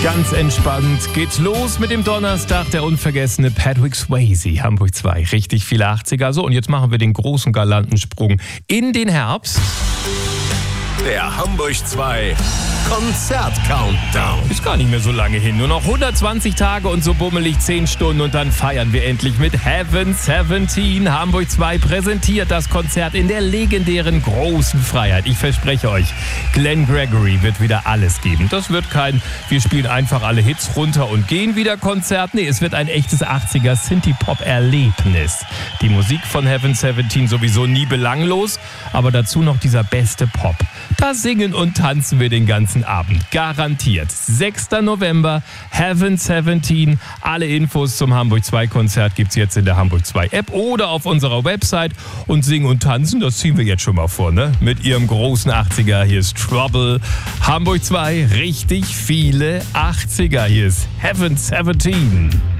Ganz entspannt geht's los mit dem Donnerstag. Der unvergessene Patrick Swayze, Hamburg 2. Richtig viele 80er. So, und jetzt machen wir den großen galanten Sprung in den Herbst. Der Hamburg 2 Konzert-Countdown. Ist gar nicht mehr so lange hin. Nur noch 120 Tage und so bummelig 10 Stunden. Und dann feiern wir endlich mit Heaven 17. Hamburg 2 präsentiert das Konzert in der legendären großen Freiheit. Ich verspreche euch, Glenn Gregory wird wieder alles geben. Das wird kein, wir spielen einfach alle Hits runter und gehen wieder Konzert. Nee, es wird ein echtes 80er Synthie-Pop-Erlebnis. Die Musik von Heaven 17 sowieso nie belanglos, aber dazu noch dieser beste Pop. Da singen und tanzen wir den ganzen Abend. Garantiert. 6. November, Heaven 17. Alle Infos zum Hamburg 2 Konzert gibt's jetzt in der Hamburg 2 App oder auf unserer Website. Und singen und tanzen, das ziehen wir jetzt schon mal vor, ne? Mit ihrem großen 80er. Hier ist Trouble. Hamburg 2, richtig viele 80er. Hier ist Heaven 17.